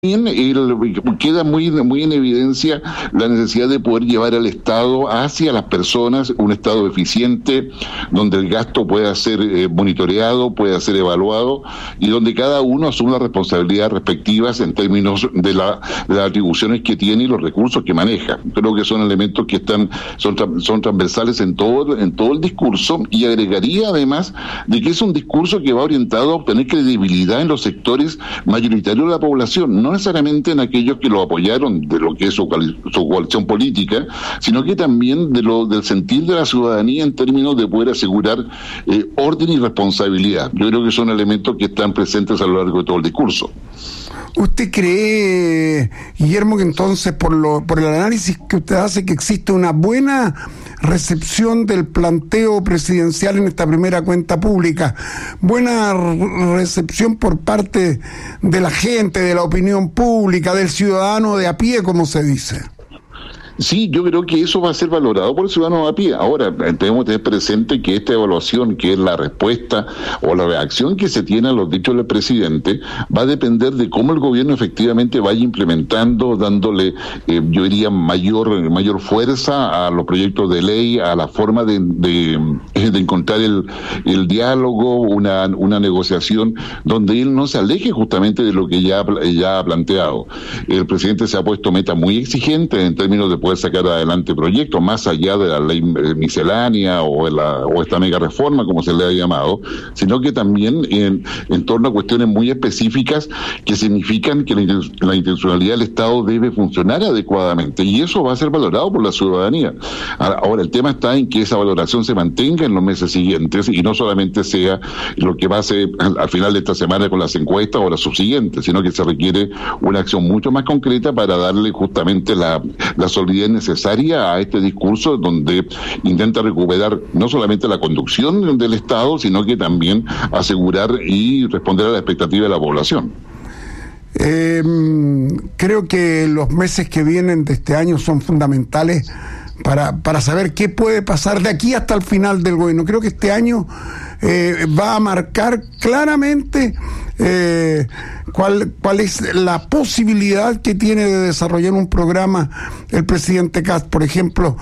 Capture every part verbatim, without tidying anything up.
También el, queda muy, muy en evidencia la necesidad de poder llevar al Estado hacia las personas, un Estado eficiente, donde el gasto pueda ser eh, monitoreado, pueda ser evaluado, y donde cada uno asuma las responsabilidades respectivas en términos de, la, de las atribuciones que tiene y los recursos que maneja. Creo que son elementos que están son, son transversales en todo, en todo el discurso, y agregaría además de que es un discurso que va orientado a obtener credibilidad en los sectores mayoritarios de la población, no necesariamente en aquellos que lo apoyaron de lo que es su, su coalición política, sino que también de lo del sentir de la ciudadanía en términos de poder asegurar eh, orden y responsabilidad. Yo creo que son elementos que están presentes a lo largo de todo el discurso. ¿Usted cree, Guillermo, que entonces por lo por el análisis que usted hace, que existe una buena recepción del planteo presidencial en esta primera cuenta pública, buena recepción por parte de la gente, de la opinión pública, del ciudadano de a pie, como se dice? Sí, yo creo que eso va a ser valorado por el ciudadano a pie. Ahora, tenemos que tener presente que esta evaluación, que es la respuesta o la reacción que se tiene a los dichos del presidente, va a depender de cómo el gobierno efectivamente vaya implementando, dándole, eh, yo diría, mayor mayor fuerza a los proyectos de ley, a la forma de, de, de encontrar el, el diálogo, una, una negociación, donde él no se aleje justamente de lo que ya, ya ha planteado. El presidente se ha puesto meta muy exigente en términos de poder sacar adelante proyectos más allá de la ley miscelánea o, la, o esta mega reforma, como se le ha llamado, sino que también en, en torno a cuestiones muy específicas que significan que la, la intencionalidad del Estado debe funcionar adecuadamente, y eso va a ser valorado por la ciudadanía. Ahora, el tema está en que esa valoración se mantenga en los meses siguientes y no solamente sea lo que va a ser al, al final de esta semana con las encuestas o las subsiguientes, sino que se requiere una acción mucho más concreta para darle justamente la, la solidez necesaria a este discurso, donde intenta recuperar no solamente la conducción del Estado, sino que también asegurar y responder a la expectativa de la población. Eh, creo que los meses que vienen de este año son fundamentales para, para saber qué puede pasar de aquí hasta el final del gobierno. Creo que este año eh, va a marcar claramente eh, cuál, cuál es la posibilidad que tiene de desarrollar un programa el presidente Kast. Por ejemplo,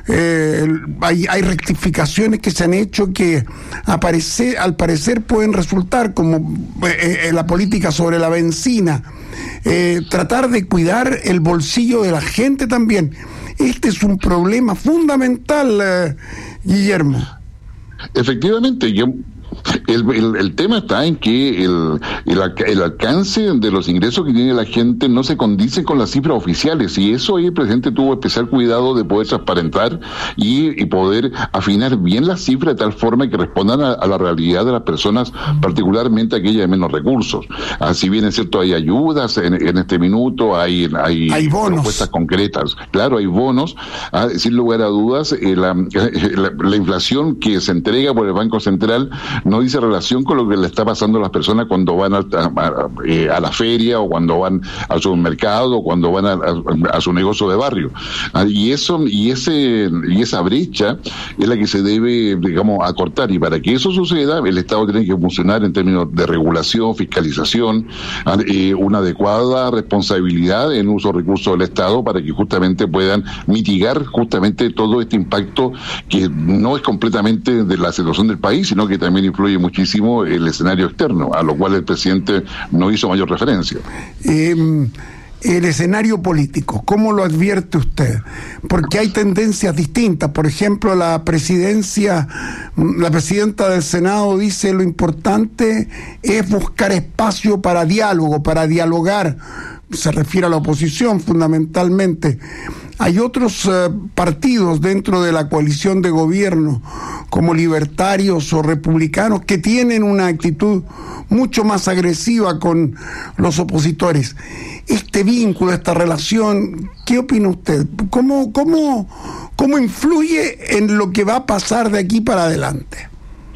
eh, hay, hay rectificaciones que se han hecho que aparece, al parecer pueden resultar, como eh, la política sobre la benzina, eh, tratar de cuidar el bolsillo de la gente también. Este es un problema fundamental, eh, Guillermo. Efectivamente, yo... El, el, el tema está en que el, el, el alcance de los ingresos que tiene la gente no se condice con las cifras oficiales, y eso ahí el presidente tuvo especial cuidado de poder transparentar y, y poder afinar bien las cifras de tal forma que respondan a, a la realidad de las personas, particularmente aquellas de menos recursos. Así bien es cierto, hay ayudas en, en este minuto, hay, hay, hay bonos, propuestas concretas, claro, hay bonos, a, sin lugar a dudas, eh, la, la, la inflación que se entrega por el Banco Central no dice relación con lo que le está pasando a las personas cuando van a, a, a la feria, o cuando van al supermercado, o cuando van a, a, a su negocio de barrio. Y eso y ese y esa brecha es la que se debe, digamos, acortar. Y para que eso suceda, el Estado tiene que funcionar en términos de regulación, fiscalización, eh, una adecuada responsabilidad en uso de recursos del Estado para que justamente puedan mitigar justamente todo este impacto que no es completamente de la situación del país, sino que también influye muchísimo el escenario externo, a lo cual el presidente no hizo mayor referencia. Eh, el escenario político, ¿cómo lo advierte usted? Porque hay tendencias distintas. Por ejemplo, la presidencia, la presidenta del Senado dice: lo importante es buscar espacio para diálogo, para dialogar. Se refiere a la oposición fundamentalmente. Hay otros eh, partidos dentro de la coalición de gobierno, como libertarios o republicanos, que tienen una actitud mucho más agresiva con los opositores. Este vínculo, esta relación, ¿qué opina usted? ¿Cómo, cómo, cómo influye en lo que va a pasar de aquí para adelante?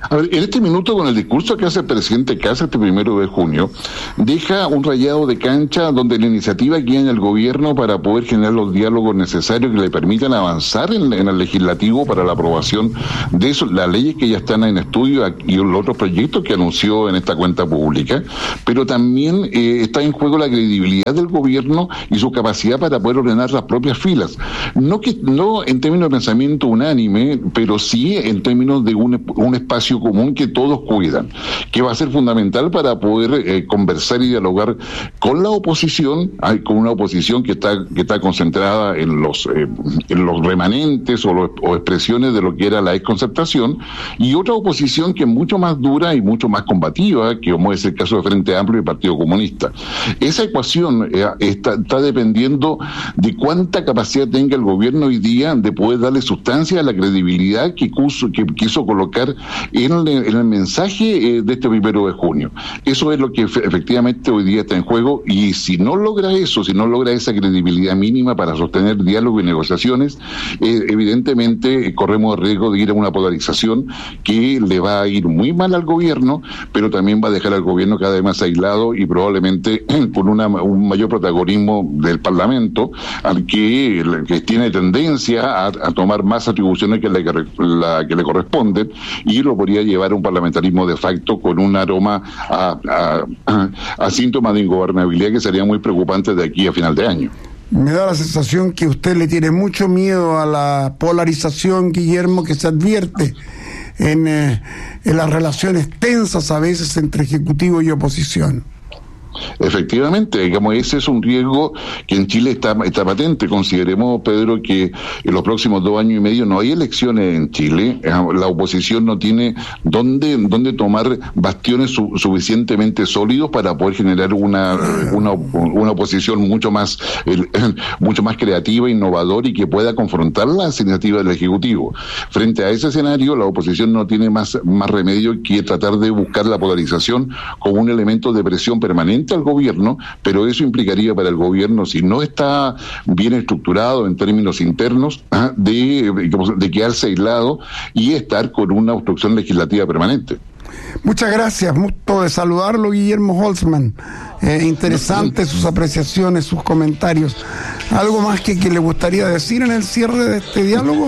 A ver, en este minuto, con el discurso que hace el presidente Kast este primero de junio, deja un rayado de cancha donde la iniciativa queda en el gobierno para poder generar los diálogos necesarios que le permitan avanzar en, en el legislativo para la aprobación de eso, las leyes que ya están en estudio y los otros proyectos que anunció en esta cuenta pública, pero también eh, está en juego la credibilidad del gobierno y su capacidad para poder ordenar las propias filas. No que no en términos de pensamiento unánime, pero sí en términos de un, un espacio común que todos cuidan, que va a ser fundamental para poder eh, conversar y dialogar con la oposición, hay con una oposición que está que está concentrada en los eh, en los remanentes o, los, o expresiones de lo que era la exconcertación, y otra oposición que es mucho más dura y mucho más combativa, que como es el caso de Frente Amplio y Partido Comunista. Esa ecuación eh, está, está dependiendo de cuánta capacidad tenga el gobierno hoy día de poder darle sustancia a la credibilidad que, cuso, que quiso colocar en el, en el mensaje eh, de este primero de junio. Eso es lo que efectivamente hoy día está en juego, y si no logra eso, si no logra esa credibilidad mínima para sostener diálogo y negociaciones, eh, evidentemente eh, corremos el riesgo de ir a una polarización que le va a ir muy mal al gobierno, pero también va a dejar al gobierno cada vez más aislado y probablemente con una, un mayor protagonismo del Parlamento, al que, que tiene tendencia a, a tomar más atribuciones que la que, la que le corresponden, y lo podría llevar a un parlamentarismo de facto con un aroma a, a, a, a síntomas de ingobernabilidad que sería muy preocupante de aquí a final de año. Me da la sensación que usted le tiene mucho miedo a la polarización, Guillermo, que se advierte en, eh, en las relaciones tensas a veces entre ejecutivo y oposición. Efectivamente, digamos, ese es un riesgo que en Chile está, está patente. Consideremos, Pedro, que en los próximos dos años y medio no hay elecciones en Chile. La oposición no tiene dónde, dónde tomar bastiones su, suficientemente sólidos para poder generar una, una, una oposición mucho más, el, mucho más creativa, innovadora y que pueda confrontar las iniciativas del Ejecutivo. Frente a ese escenario, la oposición no tiene más, más remedio que tratar de buscar la polarización como un elemento de presión permanente al gobierno, pero eso implicaría para el gobierno, si no está bien estructurado en términos internos, ¿ah? de, de quedarse aislado y estar con una obstrucción legislativa permanente. Muchas gracias, gusto de saludarlo, Guillermo Holzman. Eh, interesantes sus apreciaciones, sus comentarios. ¿Algo más que, que le gustaría decir en el cierre de este diálogo?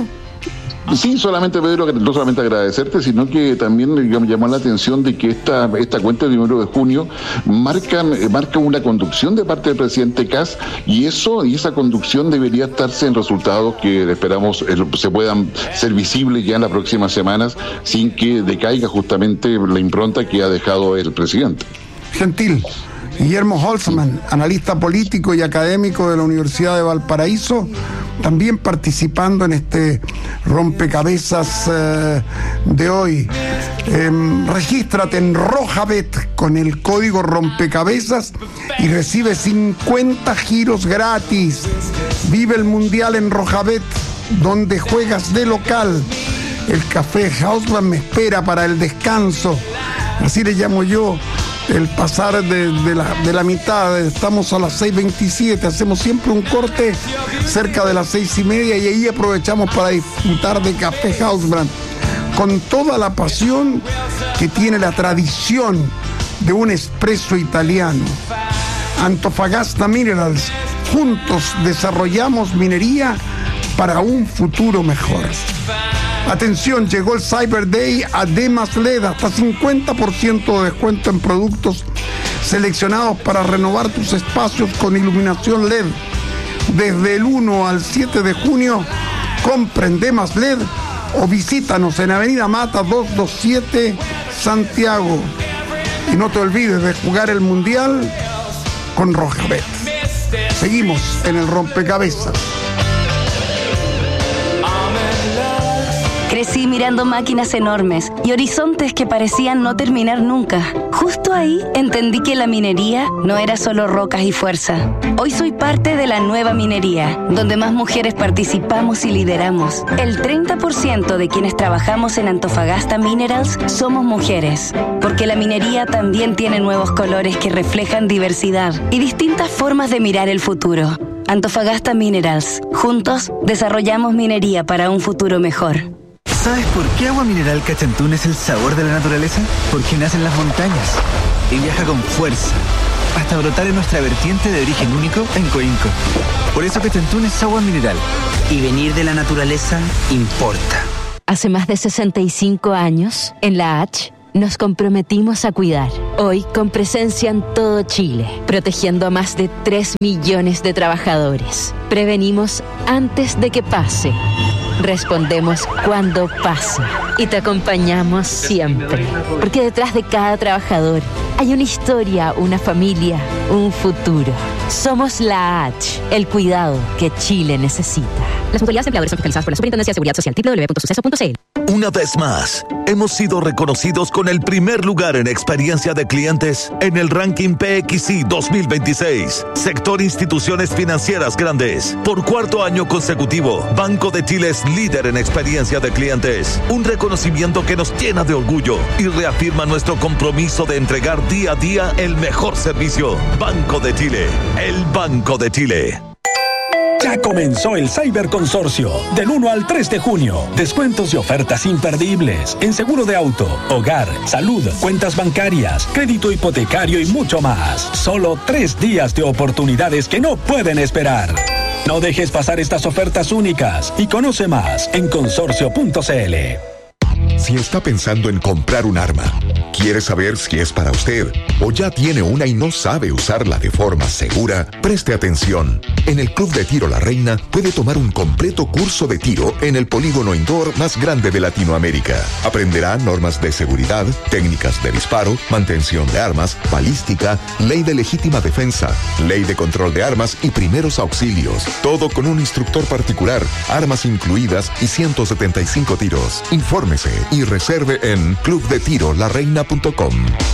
Sí, solamente, Pedro, no solamente agradecerte, sino que también, digamos, llamó la atención de que esta esta cuenta del primero de junio marca, marca una conducción de parte del presidente Kast, y eso y esa conducción debería estarse en resultados que esperamos se puedan ser visibles ya en las próximas semanas, sin que decaiga justamente la impronta que ha dejado el presidente. Gentil. Guillermo Holzman, analista político y académico de la Universidad de Valparaíso, también participando en este rompecabezas eh, de hoy. Eh, regístrate en Rojabet con el código rompecabezas y recibe cincuenta giros gratis. Vive el Mundial en Rojabet, donde juegas de local. El café Hausmann me espera para el descanso. Así le llamo yo el pasar de, de, la, de la mitad. Estamos a las seis veintisiete, hacemos siempre un corte cerca de las seis y media y ahí aprovechamos para disfrutar de Café Hausmann con toda la pasión que tiene la tradición de un espresso italiano. Antofagasta Minerals, juntos desarrollamos minería para un futuro mejor. Atención, llegó el Cyber Day a Demas L E D, hasta cincuenta por ciento de descuento en productos seleccionados para renovar tus espacios con iluminación L E D. Desde el uno al siete de junio, compra en Demas L E D o visítanos en Avenida Mata doscientos veintisiete, Santiago. Y no te olvides de jugar el Mundial con Rojabet. Seguimos en el rompecabezas. Crecí mirando máquinas enormes y horizontes que parecían no terminar nunca. Justo ahí entendí que la minería no era solo rocas y fuerza. Hoy soy parte de la nueva minería, donde más mujeres participamos y lideramos. El treinta por ciento de quienes trabajamos en Antofagasta Minerals somos mujeres, porque la minería también tiene nuevos colores que reflejan diversidad y distintas formas de mirar el futuro. Antofagasta Minerals. Juntos desarrollamos minería para un futuro mejor. ¿Sabes por qué Agua Mineral Cachantún es el sabor de la naturaleza? Porque nace en las montañas y viaja con fuerza hasta brotar en nuestra vertiente de origen único en Coinco. Por eso Cachantún es agua mineral. Y venir de la naturaleza importa. Hace más de sesenta y cinco años, en la H, nos comprometimos a cuidar. Hoy, con presencia en todo Chile, protegiendo a más de tres millones de trabajadores. Prevenimos antes de que pase. Respondemos cuando pasa. Y te acompañamos siempre. Porque detrás de cada trabajador hay una historia, una familia, un futuro. Somos la H, el cuidado que Chile necesita. Las autoridades empleadoras son fiscalizadas por la Superintendencia de Seguridad Social. doble u doble u doble u punto suceso punto c l. Una vez más, hemos sido reconocidos con el primer lugar en experiencia de clientes en el ranking P X I dos mil veintiséis. Sector Instituciones Financieras Grandes. Por cuarto año consecutivo, Banco de Chile es líder en experiencia de clientes. Un reconocimiento que nos llena de orgullo y reafirma nuestro compromiso de entregar día a día el mejor servicio. Banco de Chile, el Banco de Chile. Ya comenzó el Cyber Consorcio, del uno al tres de junio. Descuentos y ofertas imperdibles en seguro de auto, hogar, salud, cuentas bancarias, crédito hipotecario y mucho más. Solo tres días de oportunidades que no pueden esperar. No dejes pasar estas ofertas únicas y conoce más en consorcio punto c l. Si está pensando en comprar un arma, quiere saber si es para usted o ya tiene una y no sabe usarla de forma segura, preste atención. En el Club de Tiro La Reina puede tomar un completo curso de tiro en el polígono indoor más grande de Latinoamérica. Aprenderá normas de seguridad, técnicas de disparo, mantención de armas, balística, ley de legítima defensa, ley de control de armas y primeros auxilios. Todo con un instructor particular, armas incluidas y ciento setenta y cinco tiros. Infórmese y reserve en club de tiro la reina punto com.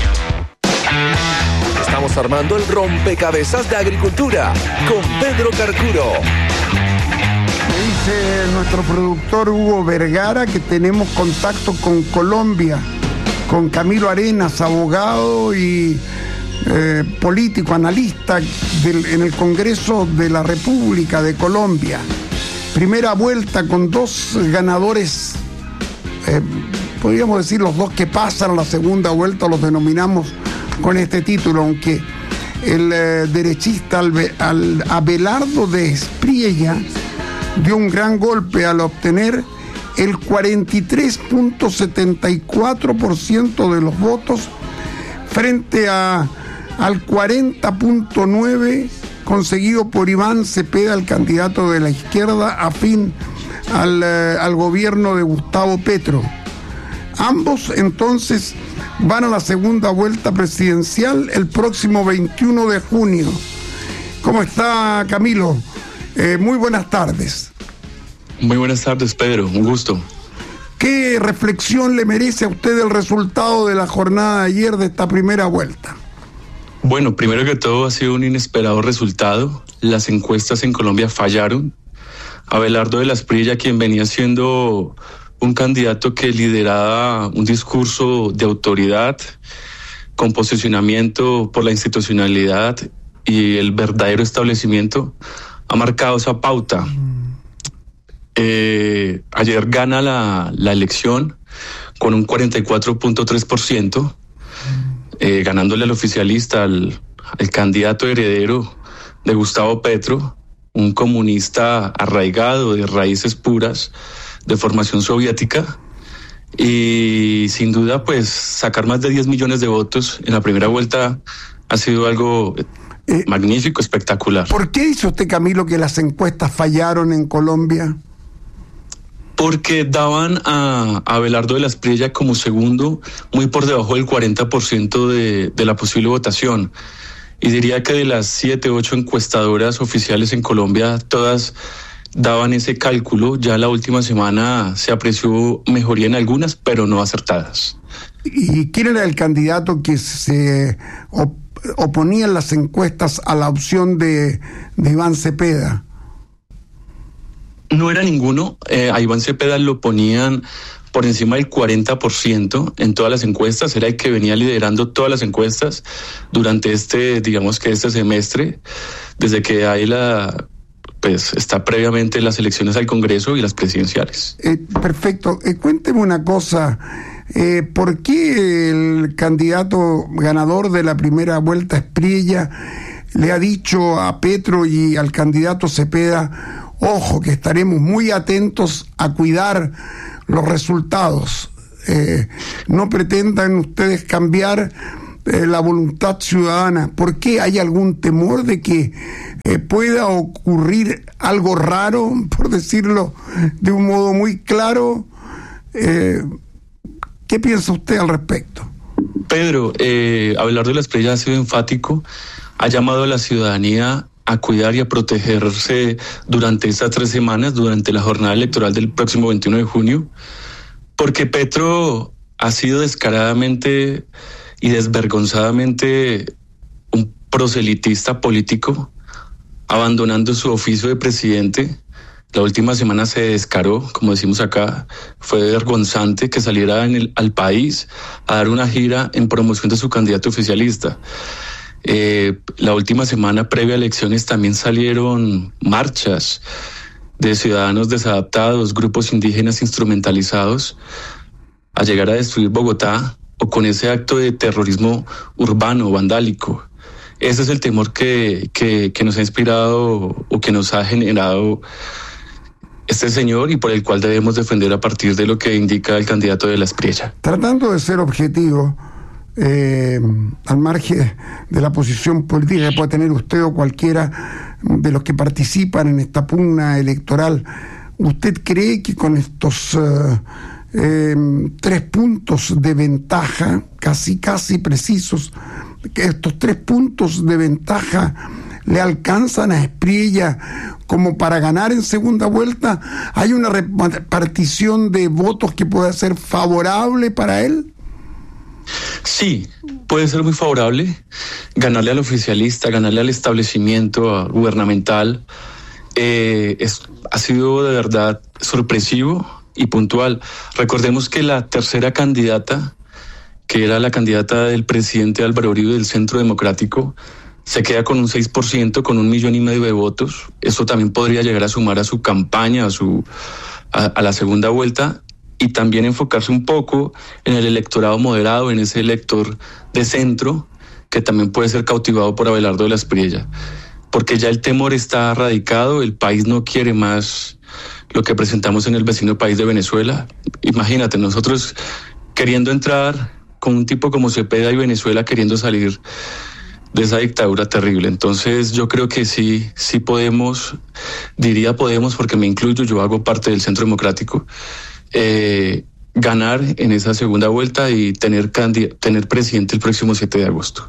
Estamos armando el rompecabezas de agricultura con Pedro Carcuro. Me dice nuestro productor Hugo Vergara que tenemos contacto con Colombia, con Camilo Arenas, abogado y eh, político, analista del, en el Congreso de la República de Colombia. Primera vuelta con dos ganadores. Eh, podríamos decir los dos que pasan a la segunda vuelta, los denominamos con este título, aunque el eh, derechista Albe, al, Abelardo de Espriella dio un gran golpe al obtener el cuarenta y tres punto setenta y cuatro por ciento de los votos frente a, al cuarenta punto nueve por ciento conseguido por Iván Cepeda, el candidato de la izquierda afín al, eh, al gobierno de Gustavo Petro. Ambos entonces van a la segunda vuelta presidencial el próximo veintiuno de junio. ¿Cómo está, Camilo? Eh, muy buenas tardes. Muy buenas tardes, Pedro. Un gusto. ¿Qué reflexión le merece a usted el resultado de la jornada de ayer de esta primera vuelta? Bueno, primero que todo ha sido un inesperado resultado. Las encuestas en Colombia fallaron. Abelardo de la Espriella, quien venía siendo un candidato que lideraba un discurso de autoridad, con posicionamiento por la institucionalidad y el verdadero establecimiento, ha marcado esa pauta. Eh, ayer gana la, la elección con un cuarenta y cuatro punto tres por ciento, eh, ganándole al oficialista, al, al candidato heredero de Gustavo Petro, un comunista arraigado de raíces puras, de formación soviética, y sin duda pues sacar más de diez millones de votos en la primera vuelta ha sido algo eh, magnífico, espectacular. ¿Por qué dice usted, Camilo, que las encuestas fallaron en Colombia? Porque daban a, a Abelardo de la Espriella como segundo, muy por debajo del cuarenta por ciento de, de la posible votación. Y diría que de las siete, ocho encuestadoras oficiales en Colombia, todas daban ese cálculo. Ya la última semana se apreció mejoría en algunas, pero no acertadas. ¿Y quién era el candidato que se op- oponía en las encuestas a la opción de, de Iván Cepeda? No era ninguno. Eh, a Iván Cepeda lo ponían por encima del cuarenta por ciento en todas las encuestas. Era el que venía liderando todas las encuestas durante este, digamos que este semestre, desde que hay la pues está previamente las elecciones al Congreso y las presidenciales. Eh, perfecto. Eh, cuénteme una cosa. Eh, ¿Por qué el candidato ganador de la primera vuelta, Asprilla, le ha dicho a Petro y al candidato Cepeda, ojo, que estaremos muy atentos a cuidar los resultados? Eh, no pretendan ustedes cambiar eh, la voluntad ciudadana. ¿Por qué? ¿Hay algún temor de que eh, pueda ocurrir algo raro, por decirlo de un modo muy claro? Eh, ¿Qué piensa usted al respecto? Pedro, eh, Abelardo de la Espriella ha sido enfático, ha llamado a la ciudadanía a cuidar y a protegerse durante estas tres semanas, durante la jornada electoral del próximo veintiuno de junio, porque Petro ha sido descaradamente y desvergonzadamente un proselitista político, abandonando su oficio de presidente. La última semana se descaró, como decimos acá, fue vergonzante que saliera en el, al país a dar una gira en promoción de su candidato oficialista. Eh, la última semana previa a elecciones también salieron marchas de ciudadanos desadaptados, grupos indígenas instrumentalizados a llegar a destruir Bogotá, o con ese acto de terrorismo urbano, vandálico. Ese es el temor que, que, que nos ha inspirado o que nos ha generado este señor y por el cual debemos defender a partir de lo que indica el candidato de la Espriella. Tratando de ser objetivo, eh, al margen de la posición política que pueda tener usted o cualquiera de los que participan en esta pugna electoral, ¿usted cree que con estos uh, eh, tres puntos de ventaja, casi casi precisos, que estos tres puntos de ventaja le alcanzan a Espriella como para ganar en segunda vuelta? ¿Hay una repartición de votos que pueda ser favorable para él? Sí, puede ser muy favorable. Ganarle al oficialista, ganarle al establecimiento gubernamental, eh, es, ha sido de verdad sorpresivo y puntual. Recordemos que la tercera candidata, que era la candidata del presidente Álvaro Uribe del Centro Democrático, se queda con un seis por ciento, con un millón y medio de votos. Eso también podría llegar a sumar a su campaña, a, su, a, a la segunda vuelta, y también enfocarse un poco en el electorado moderado, en ese elector de centro, que también puede ser cautivado por Abelardo de la Espriella. Porque ya el temor está radicado, el país no quiere más lo que presentamos en el vecino país de Venezuela. Imagínate, nosotros queriendo entrar con un tipo como Cepeda y Venezuela queriendo salir de esa dictadura terrible. Entonces yo creo que sí, sí podemos, diría podemos porque me incluyo, yo hago parte del Centro Democrático, eh, ganar en esa segunda vuelta y tener, candid- tener presidente el próximo siete de agosto.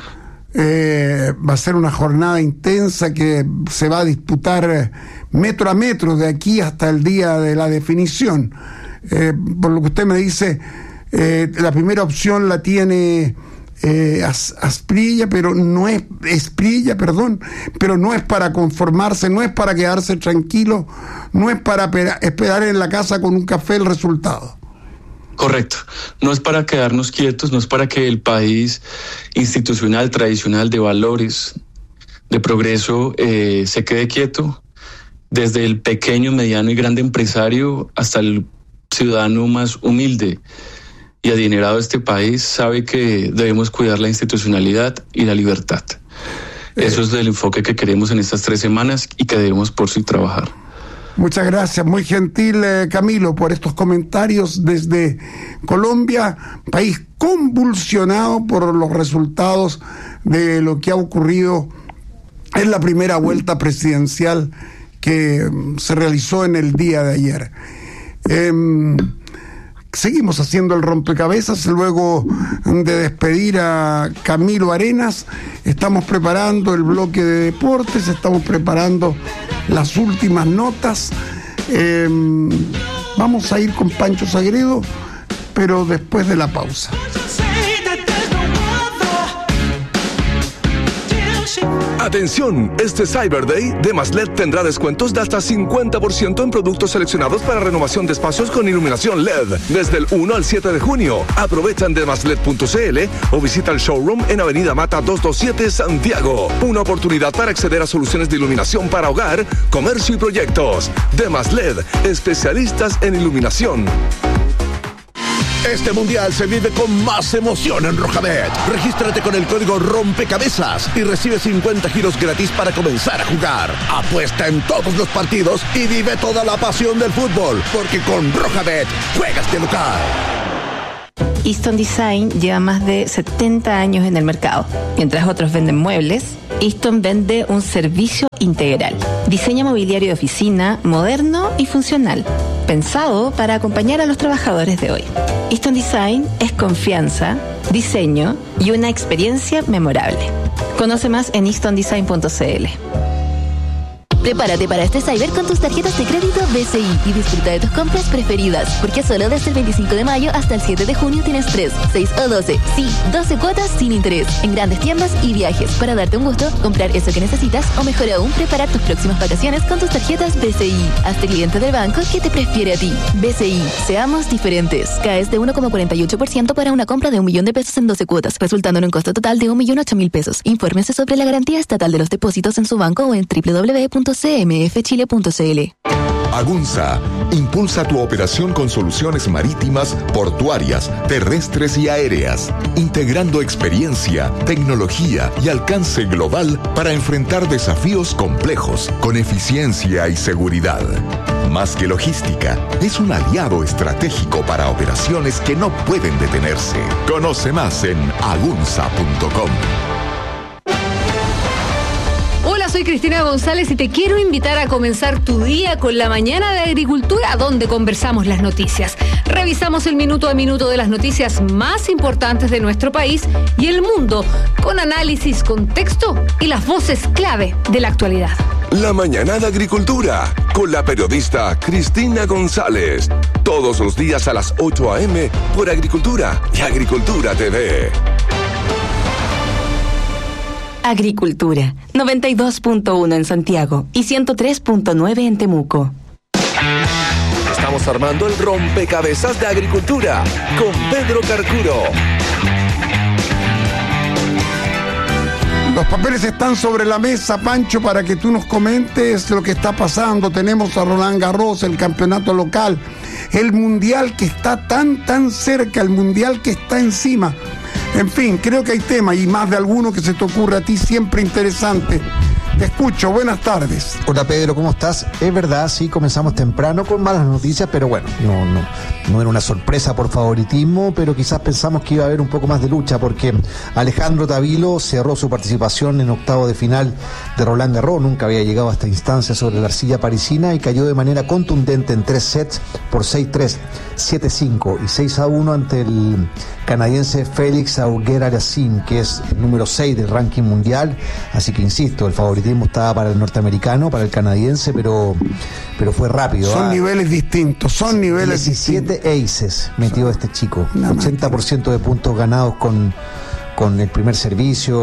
Eh, va a ser una jornada intensa que se va a disputar metro a metro de aquí hasta el día de la definición. Eh, por lo que usted me dice, eh, la primera opción la tiene Eh, As, Asprilla, pero no es Espriella, perdón, pero no es para conformarse, no es para quedarse tranquilo, no es para pera, esperar en la casa con un café el resultado. Correcto, no es para quedarnos quietos, no es para que el país institucional, tradicional, de valores, de progreso, eh, se quede quieto, desde el pequeño, mediano y grande empresario hasta el ciudadano más humilde y adinerado de este país, sabe que debemos cuidar la institucionalidad y la libertad. Eso es el enfoque que queremos en estas tres semanas y que debemos por sí trabajar. Muchas gracias, muy gentil eh, Camilo, por estos comentarios desde Colombia, país convulsionado por los resultados de lo que ha ocurrido en la primera vuelta presidencial que um, se realizó en el día de ayer. Eh, Seguimos haciendo el rompecabezas. Luego de despedir a Camilo Arenas, estamos preparando el bloque de deportes, estamos preparando las últimas notas. Eh, vamos a ir con Pancho Sagredo, pero después de la pausa. Atención, este Cyber Day, Demaslet tendrá descuentos de hasta cincuenta por ciento en productos seleccionados para renovación de espacios con iluminación L E D. Desde el uno al siete de junio. Aprovecha en demaslet punto c l o visita el showroom en Avenida Mata doscientos veintisiete, Santiago. Una oportunidad para acceder a soluciones de iluminación para hogar, comercio y proyectos. Demaslet, especialistas en iluminación. Este mundial se vive con más emoción en Rojabet. Regístrate con el código Rompecabezas y recibe cincuenta giros gratis para comenzar a jugar. Apuesta en todos los partidos y vive toda la pasión del fútbol, porque con Rojabet juegas de local. Easton Design lleva más de setenta años en el mercado. Mientras otros venden muebles, Easton vende un servicio integral. Diseño mobiliario de oficina, moderno y funcional, pensado para acompañar a los trabajadores de hoy. Easton Design es confianza, diseño y una experiencia memorable. Conoce más en easton design punto c l. Prepárate para este Cyber con tus tarjetas de crédito B C I y disfruta de tus compras preferidas, porque solo desde el veinticinco de mayo hasta el siete de junio tienes tres, seis o doce, sí, doce cuotas sin interés en grandes tiendas y viajes para darte un gusto, comprar eso que necesitas o mejor aún, preparar tus próximas vacaciones con tus tarjetas B C I. Hazte cliente del banco que te prefiere a ti. B C I, seamos diferentes. Caes de uno coma cuarenta y ocho por ciento para una compra de un millón de pesos en doce cuotas, resultando en un costo total de un millón ocho mil pesos. Infórmese sobre la garantía estatal de los depósitos en su banco o en doble u doble u doble u punto c m f chile punto c l. Agunza impulsa tu operación con soluciones marítimas, portuarias, terrestres y aéreas, integrando experiencia, tecnología y alcance global para enfrentar desafíos complejos con eficiencia y seguridad. Más que logística, es un aliado estratégico para operaciones que no pueden detenerse. Conoce más en agunza punto com. Soy Cristina González y te quiero invitar a comenzar tu día con la mañana de agricultura, donde conversamos las noticias. Revisamos el minuto a minuto de las noticias más importantes de nuestro país y el mundo, con análisis, contexto y las voces clave de la actualidad. La mañana de agricultura, con la periodista Cristina González. Todos los días a las ocho a eme por Agricultura y Agricultura T V. Agricultura, noventa y dos punto uno en Santiago y ciento tres punto nueve en Temuco. Estamos armando el rompecabezas de agricultura con Pedro Carcuro. Los papeles están sobre la mesa, Pancho, para que tú nos comentes lo que está pasando. Tenemos a Roland Garros, el campeonato local, el mundial que está tan, tan cerca, el mundial que está encima. En fin, creo que hay temas y más de alguno que se te ocurre a ti, siempre interesante. Te escucho, buenas tardes. Hola Pedro, ¿cómo estás? Es verdad, sí, comenzamos temprano con malas noticias, pero bueno, no, no, no era una sorpresa por favoritismo, pero quizás pensamos que iba a haber un poco más de lucha, porque Alejandro Tavilo cerró su participación en octavo de final de Roland Garros, nunca había llegado a esta instancia sobre la arcilla parisina y cayó de manera contundente en tres sets por seis tres, siete cinco y seis a uno ante el canadiense Félix Auger-Aliassime, que es el número seis del ranking mundial, así que insisto, el favoritismo estaba para el norteamericano, para el canadiense, pero, pero fue rápido. Son ¿ah? niveles distintos, son niveles diecisiete distintos. aces metió este chico, Una ochenta por ciento de puntos ganados con, con el primer servicio.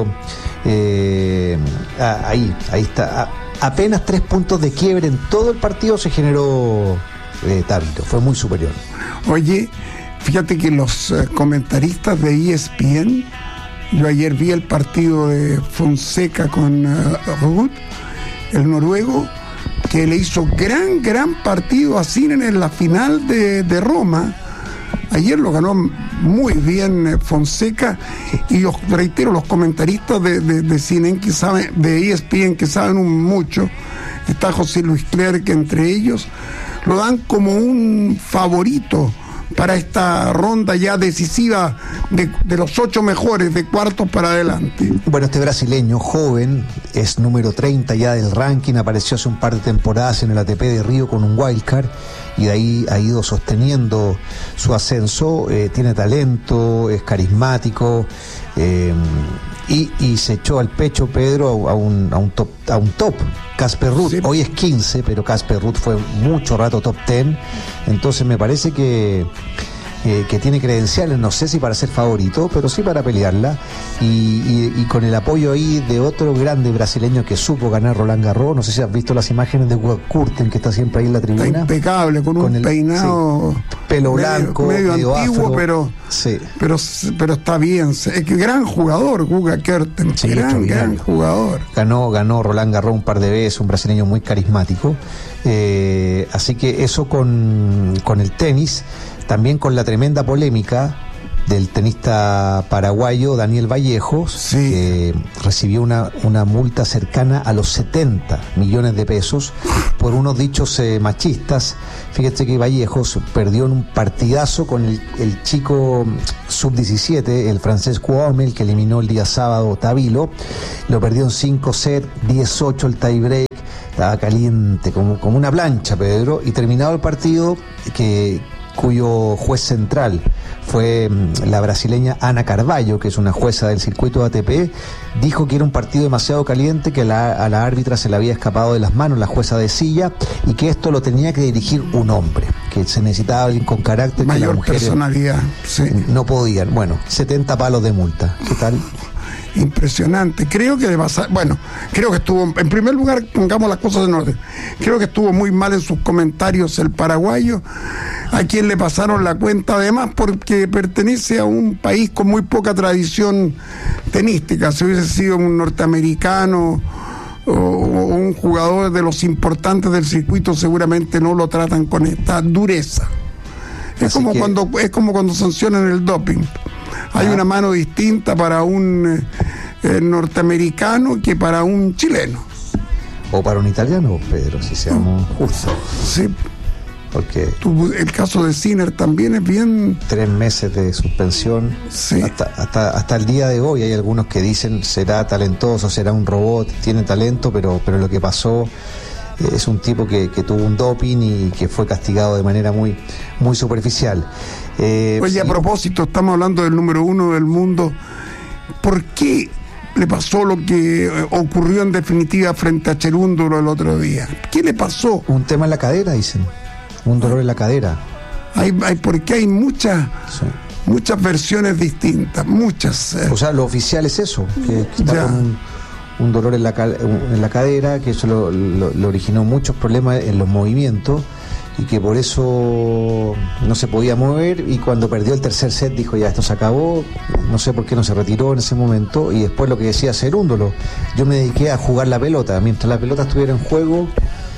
Eh, ah, ahí, ahí está. Ah, apenas tres puntos de quiebre en todo el partido se generó eh, Tavilo, fue muy superior. Oye, fíjate que los eh, comentaristas de E S P N, yo ayer vi el partido de Fonseca con uh, Ruud, el noruego, que le hizo gran, gran partido a Sinner en la final de, de Roma. Ayer lo ganó muy bien eh, Fonseca, y os reitero, los comentaristas de, de, de Sinner que saben, de E S P N, que saben un mucho, está José Luis Clerc entre ellos, lo dan como un favorito para esta ronda ya decisiva de, de los ocho mejores de cuartos para adelante. Bueno, este brasileño joven es número treinta ya del ranking, apareció hace un par de temporadas en el A T P de Río con un wildcard y de ahí ha ido sosteniendo su ascenso, eh, tiene talento, es carismático, eh, y, y se echó al pecho Pedro a, a, un, a un top, a un top. Casper Ruud, sí. Hoy es quince, pero Casper Ruud fue mucho rato top diez, entonces me parece que que, que tiene credenciales, no sé si para ser favorito, pero sí para pelearla, y, y, y con el apoyo ahí de otro grande brasileño que supo ganar Roland Garros. No sé si has visto las imágenes de Kurten, que está siempre ahí en la tribuna. Está impecable, con, con un el, peinado, sí, pelo blanco, medio, medio, medio antiguo, afro. pero, sí. pero pero está bien. Es que gran jugador, Guga Kurten, sí, gran, gran jugador. Ganó, ganó Roland Garros un par de veces, un brasileño muy carismático. Eh, así que eso con, con el tenis, también con la tremenda polémica del tenista paraguayo Daniel Vallejos, sí. que recibió una, una multa cercana a los setenta millones de pesos por unos dichos eh, machistas. Fíjate que Vallejos perdió en un partidazo con el, el chico sub diecisiete, el francés Cuauhtémoc, que eliminó el día sábado Tavilo. Lo perdió en cinco sets, diez ocho el tiebreak. Estaba caliente, como, como una plancha, Pedro, y terminado el partido, que cuyo juez central fue la brasileña Ana Carvalho, que es una jueza del circuito A T P, dijo que era un partido demasiado caliente, que la, a la árbitra se le había escapado de las manos, la jueza de silla, y que esto lo tenía que dirigir un hombre, que se necesitaba alguien con carácter, mayor que las mujeres personalidad, sí. no podían. Bueno, setenta palos de multa. ¿Qué tal? Impresionante. Creo que pasar, bueno, creo que estuvo, en primer lugar, pongamos las cosas en orden. Creo que estuvo muy mal en sus comentarios el paraguayo, a quien le pasaron la cuenta, además porque pertenece a un país con muy poca tradición tenística. Si hubiese sido un norteamericano o, o un jugador de los importantes del circuito, seguramente no lo tratan con esta dureza. Es como que... cuando es como cuando sancionan el doping. Hay ah. una mano distinta para un eh, norteamericano que para un chileno. O para un italiano, Pedro, si seamos justos. Sí. Porque tu, el caso de Sinner también es bien... Tres meses de suspensión. Sí. Hasta, hasta, hasta el día de hoy hay algunos que dicen será talentoso, será un robot, tiene talento, pero, pero lo que pasó... Es un tipo que, que tuvo un doping y que fue castigado de manera muy, muy superficial. Eh, Oye, sí. a propósito, estamos hablando del número uno del mundo. ¿Por qué le pasó lo que ocurrió en definitiva frente a Cherúndolo el otro día? ¿Qué le pasó? Un tema en la cadera, dicen. Un dolor en la cadera. Hay, hay, porque hay muchas... Sí. Muchas versiones distintas, muchas. Eh. O sea, lo oficial es eso, que, que está con un, un dolor en la, en la cadera, que eso lo, lo, lo originó muchos problemas en los movimientos y que por eso no se podía mover, y cuando perdió el tercer set dijo ya esto se acabó, no sé por qué no se retiró en ese momento. Y después lo que decía Cerúndolo, yo me dediqué a jugar la pelota, mientras la pelota estuviera en juego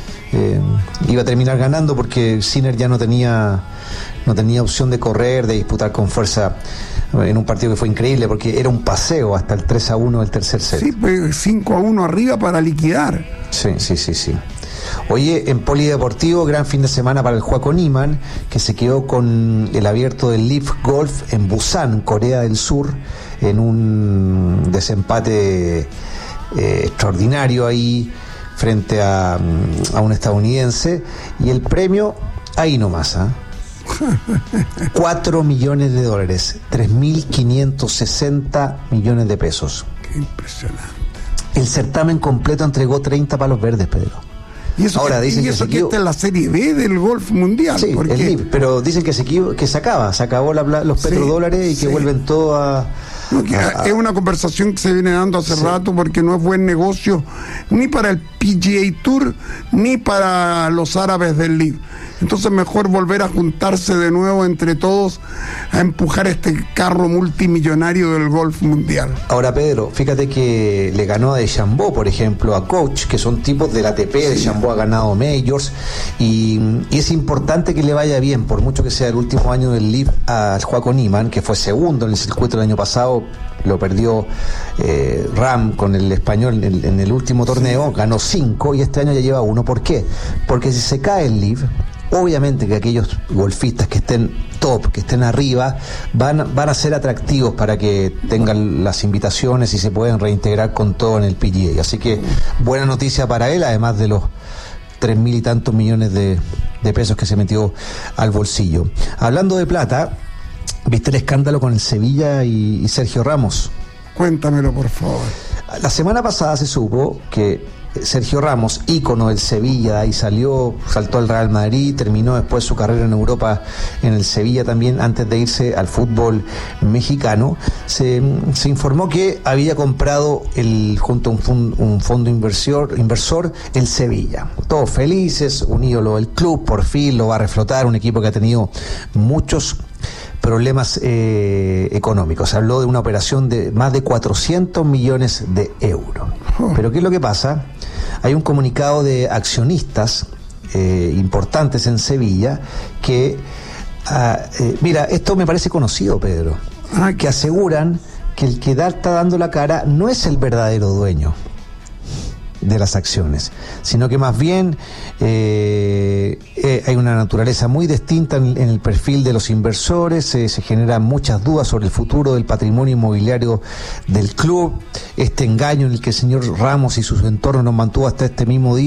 eh, iba a terminar ganando, porque Sinner ya no tenía no tenía opción de correr, de disputar con fuerza en un partido que fue increíble, porque era un paseo hasta el tres a uno del tercer set. Sí, pues cinco a uno arriba para liquidar. Sí, sí, sí, sí. Oye, en polideportivo, gran fin de semana para el Joaco Niemann, que se quedó con el abierto del Leaf Golf en Busan, Corea del Sur, en un desempate eh, extraordinario ahí frente a, a un estadounidense, y el premio ahí nomás, ¿ah? ¿eh? cuatro millones de dólares, tres mil quinientos sesenta millones de pesos. Qué impresionante. El certamen completo entregó treinta palos verdes, Pedro. Y eso, Ahora, que, dicen y eso que, que esta es la Serie B del golf mundial. Sí, porque... el L I V, pero dicen que se, que se acaba, se acabó la, los petrodólares sí, y que sí. vuelven todo a... No, que a, es una conversación que se viene dando hace sí. rato, porque no es buen negocio ni para el P G A Tour ni para los árabes del L I V. Entonces mejor volver a juntarse de nuevo entre todos a empujar este carro multimillonario del golf mundial. Ahora, Pedro, fíjate que le ganó a DeChambeau, por ejemplo, a Coach, que son tipos del A T P. Sí. DeChambeau ha ganado Majors, y, y es importante que le vaya bien, por mucho que sea el último año del L I V, al Joaco Niemann, que fue segundo en el circuito el año pasado. Lo perdió eh, Ram con el español en, en el último torneo, sí. ganó cinco y este año ya lleva uno. ¿Por qué? Porque si se cae el L I V, obviamente que aquellos golfistas que estén top, que estén arriba, van, van a ser atractivos para que tengan las invitaciones y se pueden reintegrar con todo en el P G A. Así que buena noticia para él, además de los tres mil y tantos millones de, de pesos que se metió al bolsillo. Hablando de plata, ¿viste el escándalo con el Sevilla y, y Sergio Ramos? Cuéntamelo, por favor. La semana pasada se supo que Sergio Ramos, ícono del Sevilla, ahí salió, saltó al Real Madrid, terminó después su carrera en Europa en el Sevilla también, antes de irse al fútbol mexicano. Se, se informó que había comprado el, junto a un, fund, un fondo inversor, inversor el Sevilla. Todos felices, un ídolo del club, por fin lo va a reflotar, un equipo que ha tenido muchos problemas eh, económicos. Habló de una operación de más de cuatrocientos millones de euros. Pero ¿qué es lo que pasa? Hay un comunicado de accionistas eh, importantes en Sevilla que, ah, eh, mira, esto me parece conocido, Pedro, ah, que aseguran que el que da, está dando la cara no es el verdadero dueño de las acciones, sino que más bien eh, eh, hay una naturaleza muy distinta en, en el perfil de los inversores, eh, se generan muchas dudas sobre el futuro del patrimonio inmobiliario del club, este engaño en el que el señor Ramos y su entorno nos mantuvo hasta este mismo día